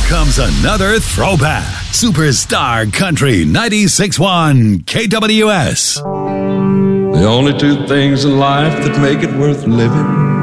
comes another throwback. Superstar Country 96.1 KWS. The only two things in life that make it worth living